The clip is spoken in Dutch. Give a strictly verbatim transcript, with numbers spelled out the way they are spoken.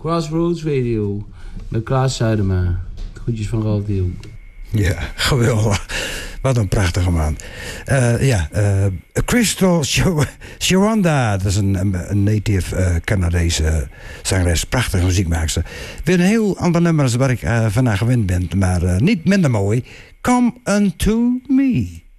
Crossroads Radio. Met Klaas Zuidema. Groetjes van Ralf de Jong. Ja, geweldig. Wat een prachtige man. Uh, ja, uh, Crystal Sharonda. Dat is een, een native uh, Canadese zangeres. Prachtige muziekmaakster. Weer een heel ander nummer als waar ik uh, vandaag gewend ben. Maar uh, niet minder mooi. Come Unto Me.